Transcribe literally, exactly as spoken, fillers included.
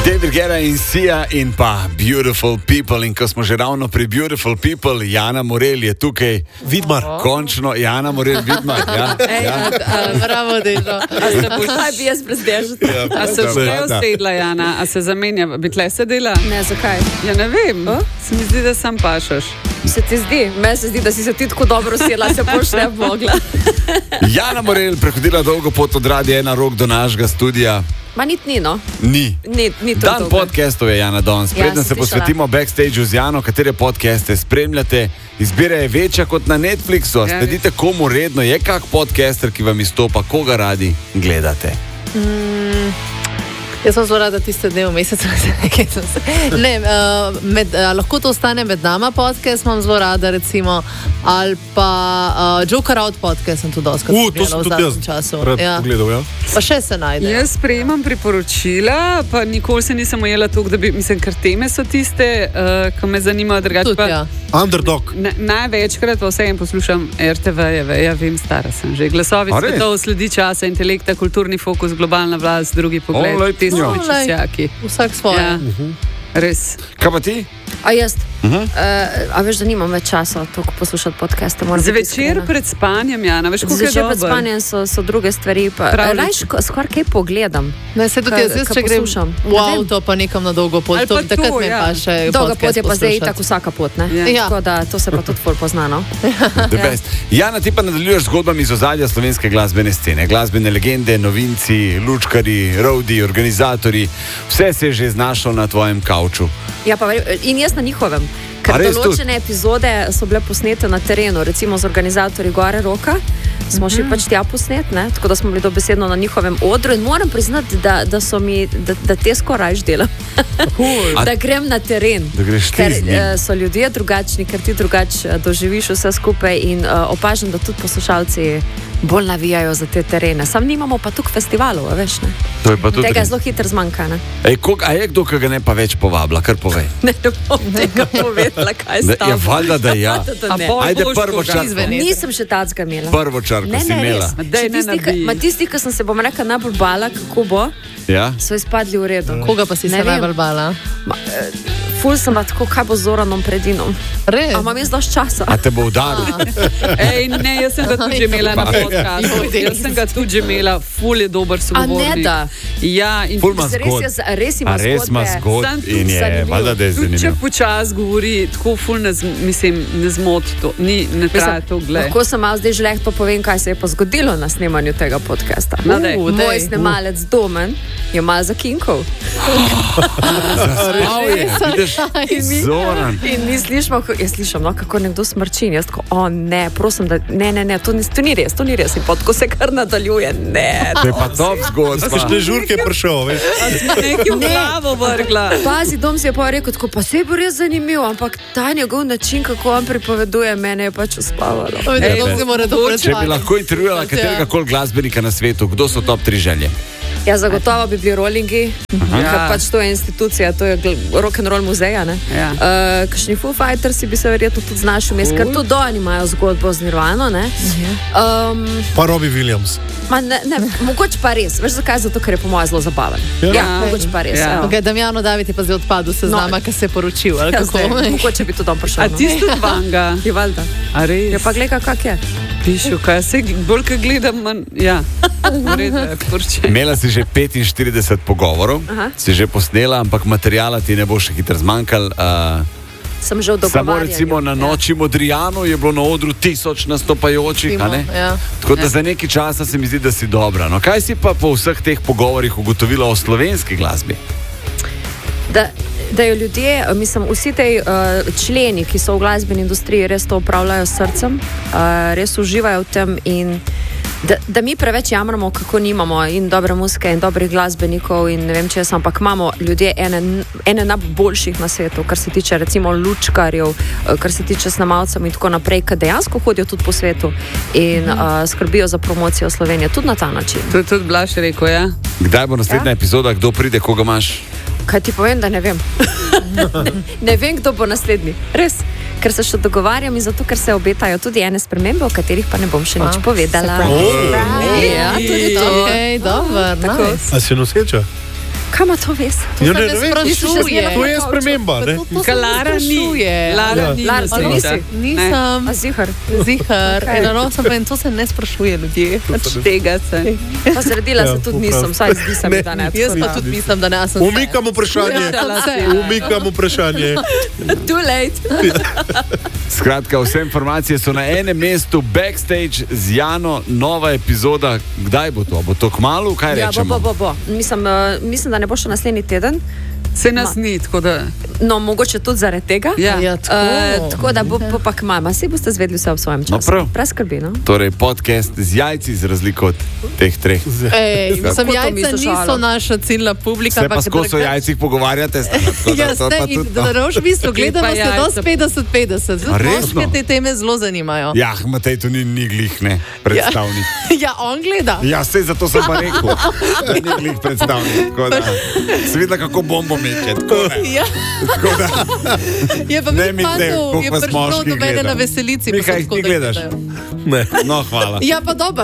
David Guetta in Sia in pa Beautiful People. In ko smo že ravno pri Beautiful People, Jana Morel je tukaj. Vidmar. Končno, Jana Morel, Vidmar. Ja, ja. Bravo, Dežo. Kaj bi jaz prezdežila? Ja, a se že usedla, Jana? A se zamenja? Bi tle sedela? Ne, zakaj? Ja, ne vem. O? Se mi zdi, da sam pašaš. Se ti zdi? Meni se zdi, da si se ti tako dobro usedla, se boš ne mogla. Jana Morel prehodila dolgo pot od Radia ena rok do našega studia. Ma nit ni, no? Ni. Ni, ni to Dan podcastov je Jana danes. Preden Ja, se sem posvetimo backstageu z Jano, katere podcaste spremljate, izbira je večja kot na Netflixu. A Ja, sledite komu redno? Je kak podcaster, ki vam izstopa, koga radi gledate? Mm, jaz sem zelo rada tiste dne v mesecu. ne, uh, med, uh, lahko to ostane med nama podcast, imam zelo rada, recimo, ali pa uh, Joker Out podcast sem tudi doskrat U, to sem tudi jaz času. rad Ja. pogledal, ja. Pa še se najde. Jaz sprejemam priporočila, pa nikoli se nisem ujela toliko, da bi, mislim, ker teme so tiste, uh, ki me zanimajo drugače. Tudi, Pa, ja. Underdog. na, največkrat pa vseeno poslušam R T V-jeve, ja vem, stara sem že. Glasovi A res? svetov, sledi časa, intelekta, kulturni fokus, globalna vlast, drugi pogled, Olej, ti so njo. čisjaki. Vsak svoje. Ja, res. Kaj pa ti? A jaz? Uh -huh. Uh, a veš, da nimam več časa toliko poslušati podcaste. moram Za biti večer iskrena. pred spanjem, Jana, veš, koliko je Zvečer pred dober. spanjem so, so druge stvari. Pravljice. Rajš skoraj kaj pogledam. Ne, se tudi Kaj- jaz, jaz kaj če grem poslušam? v Ne vem. avto, pa nekam na dolgo pot, Ali to, pa to, takrat me ja. pa še Dolga podcast pot je pa zdaj poslušati. tako vsaka pot, ne? Ja. Ja. Tako da to se pa tudi ful pozna, no? The best. Jana, ti pa nadaljuješ zgodbami iz ozadja slovenske glasbene scene. Glasbene legende, novinci, lučkari, roadie, organizatori. Vse se je že znašlo na tvojem kavču. Ja, pa, verj- in jaz na njihovem. A Ker res določene epizode so bile posnete na terenu, recimo z organizatorji Gore Roka. Smo šli pač tja posnet, ne? Tako da smo bili dobesedno na njihovem odru in moram priznati, da, da, so mi, da, da te skoraj delam. da grem na teren. Da greš ti Ker z njim. eh, so ljudje drugačni, ker ti drugače doživiš vse skupaj in uh, opažam, da tudi poslušalci bolj navijajo za te terene. Sam nimamo pa tukaj festivalov, a veš, ne? To je pa tudi Tega res. zelo hitro zmanjka, ne? Ej, kog, a je kdo, ki ga ne pa več povabila? Kar povej. Ne, ne bom tega povedala, kaj Ne, sta. ja, valjda, da ja. A pol Ajde, boš prvo koga čarko. izveneti. Nisem še tacga imela. Prvo čarko Ne, si ne, imela. res. Ma daj, Še ne tisti, ki- nabij. ma tisti, ki sem se bom rekla najbolj bala, kako bo, Ja? so izpadli v redu. Koga pa si Ne se vem. najbolj bala? Ma, eh, Ful sem pa tako, kaj bo z Zoranom Predinom. Res? A imam jaz dosti časa? A te bo udaril? Ej, ne, jaz sem ga tudi že imela na podkastu. Jaz sem ga tudi že imela, ful je dober A sogovornik. ne da? Ja, in Ful ima Res, zgodb. je, z- res ima A res ima zgodbe. zgodb Sam tudi in je, zanimiv. valjda, da je tudi če zanimivo. počas govori, tako ful ne, z- mislim, ne zmoti to, ni, ne traja to gled. Lahko sem malo zdaj žleht pa povem, kaj se je pa zgodilo na snemanju tega podcasta. No, daj. Uh, Moj daj. snemalec Domen je malo zakinkal. Zaspal je, vidiš, mi- Zoran. In mi slišimo, ko- jaz slišim, no, kako nekdo smrči. In jaz tako, o ne, prosim, da ne, ne, ne, to ni, to ni res, to ni res. In pa tako se kar nadaljuje. Ne, To je pa top zgodba. Kakšne žurke je prišel, veš? Nekaj v glavo vrgla. Pazi, dom si je pa rekel, tako, pa se bo res zanimiv, ampak ta njegov način, kako on pripoveduje, mene je pač uspavalo. Ej, to se mora dobro Če bi lahko intervjuvala katerega koli glasbenika na svetu, kdo so top tri želje? Ja, zagotovo bi bili rollingi, ker Ja. pač to je institucija, to je gl- rock and roll muzeja. Ne? Ja. Uh, Kakšni Foo Fightersi bi se verjetno tudi znašli vmes, ker tudi oni imajo zgodbo z Nirvano. Ne? Um, Pa Robbie Williams. ma ne, ne, mogoče pa res, veš zakaj? Zato, ker je po mojem zelo zabaven. Ja. Ja, mogoče pa res. Ja. Ja. Okay, Damjano David je pa zdaj odpadel se z No. nama, ker se je poročil. ali Ja, kako? zdaj, mogoče bi tudi on prišel. A no. ti si tudi vanga? Je valjda. A res? Ja, pa gledaj, kak je. Pišu, kaj se bolj, kaj gledam, manj, ja. V redu je, poročaj. Imela si že petinštirideset pogovorov, Aha. si že posnela, ampak materijala ti ne bo še hitro zmanjkal. Uh, Sem že v samo dogovarjanju. recimo na noči Modrijanu je bilo na odru tisoč nastopajočih. a ne? Ja. Tako da za nekaj časa se mi zdi, da si dobra. No, kaj si pa po vseh teh pogovorih ugotovila o slovenski glasbi? Da, da jo ljudje, mislim, vsi ti uh, členi, ki so v glasbeni industriji, res to upravljajo s srcem, uh, res uživajo v tem. In da, da mi preveč jamramo, kako nimamo in dobre muzike, in dobrih glasbenikov, in ne vem če jaz, ampak imamo ljudje ene, ene najboljših na svetu, kar se tiče recimo lučkarjev, uh, kar se tiče snemalcev in tako naprej, ki dejansko hodijo tudi po svetu in uh, skrbijo za promocijo Slovenije tudi na ta način. To je tudi Blaž rekel, ja? Kdaj bo naslednja ja? epizoda, kdo pride, koga imaš? Kaj ti povem, da ne vem. Ne vem, kdo bo naslednji. Res. Ker se še dogovarjam in zato, ker se obetajo tudi ene spremembe, o katerih pa ne bom še nič povedala. surprise. Ja, tudi to. Okay, dobro, nice. A si noseča? Kaj ima to ves? Ja, se ne, ne ne vem, sprašuje. to je sprememba, ne? To, to se Ka ne Lara ni. sprašuje. Lara Ja. ni. Lara, na pa svetu. nisi? Nisem. A zihar. Zihar. Okej. Okay. No, sem pa in to se ne sprašuje ljudje. Pač tega se. Pa zredila Ja, se tudi prav. nisem, saj zdi se mi, da ne. Jaz pa tudi mislim, da ne. a sem se. Umikam vprašanje. Ja, se. Umikam vprašanje. Too late. Skratka, vse informacije so na enem mestu, backstage z Jano, nova epizoda. Kdaj bo to? Bo to kmalu? Kaj Ja, bo, rečemo? bo, bo, bo. Mislim, uh, mislim, da ne bo še naslednji teden. Se nas ni, tako da. No, mogoče tudi zaradi tega. Ja. Ja, tako. Uh, tako da bo, bo pa k mama, si boste zvedeli vse ob svojem času. No, prav. Brez skrbi, no? Torej, podcast z jajci, z razliko od teh treh. Ej, mislim, Kako to jajca misliš, niso Alo? naša ciljna publika. Se pa ampak skozi o drugače- jajcih pogovarjate, tako da Ja, to ste pa in tudi. da rož v bistvu gledamo Pa se jajca. dosti petdeset petdeset. A resno? Moške te teme zelo zanimajo. Ja, Matej, to ni, ni glih, ne, predstavnik. Ja, on gleda. Ja, sej zato sem pa rekel, da ni glih predstavnik. Tako da, se vidi, kako bombo meče. Tako da, Ja, tako da. je pa Ne mi mi zdaj, fantov, koliko je vas prišlo moških do mene gleda. na veselici. pa Miha, so jih tako, ti da gledaš? gledajo. Ne. No, hvala. Ja, pa dobro,